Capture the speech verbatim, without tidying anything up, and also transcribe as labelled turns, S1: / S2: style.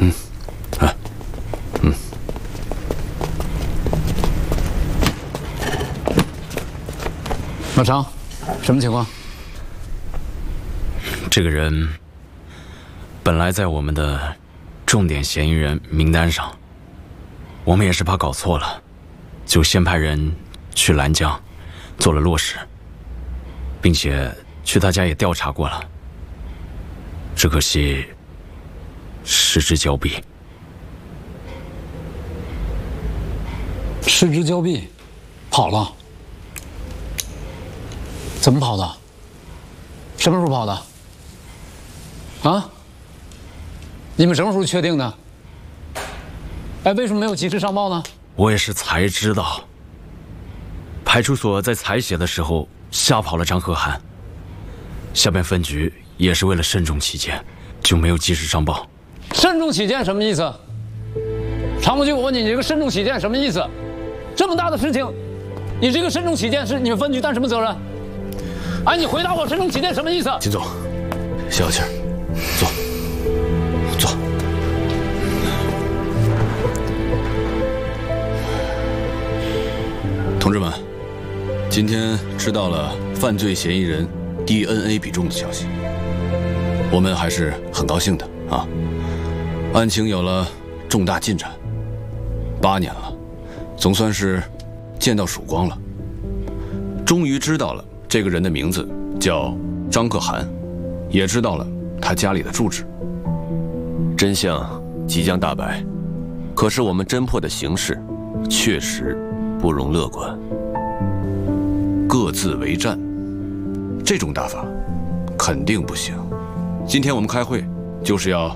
S1: 嗯，啊，嗯。
S2: 老常，什么情况？
S1: 这个人本来在我们的重点嫌疑人名单上，我们也是怕搞错了，就先派人去兰江做了落实，并且去他家也调查过了。只可惜失之交臂。
S2: 失之交臂，跑了？怎么跑的？什么时候跑的？啊？你们什么时候确定的？哎，为什么没有及时上报呢？
S1: 我也是才知道，派出所在采血的时候吓跑了张可汗，下边分局也是为了慎重起见，就没有及时上报。
S2: 慎重起见什么意思？常务局，我问你，你这个慎重起见什么意思？这么大的事情，你这个慎重起见是你们分局担什么责任？哎，你回答我，慎重起见什么意思？
S1: 金总，消消气儿，坐，坐。
S3: 同志们，今天知道了犯罪嫌疑人 D N A 比重的消息，我们还是很高兴的啊。案情有了重大进展，八年了，总算是见到曙光了。终于知道了这个人的名字叫张可汗，也知道了他家里的住址。
S4: 真相即将大白，可是我们侦破的形势确实不容乐观。
S3: 各自为战，这种打法肯定不行。今天我们开会就是要